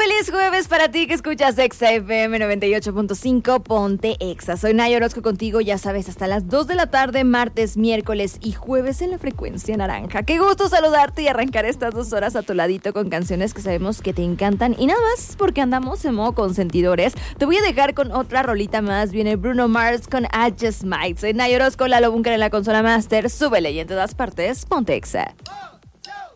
Feliz jueves para ti que escuchas Exa FM 98.5, ponte Exa. Soy Naya Orozco contigo, ya sabes, hasta las 2 de la tarde, martes, miércoles y jueves en la frecuencia naranja. Qué gusto saludarte y arrancar estas 2 horas a tu ladito con canciones que sabemos que te encantan. Y nada más porque andamos en modo consentidores, te voy a dejar con otra rolita más. Viene Bruno Mars con I Just Might. Soy Naya Orozco, Lalo Bunker en la consola master. Súbele y en todas partes, ponte Exa.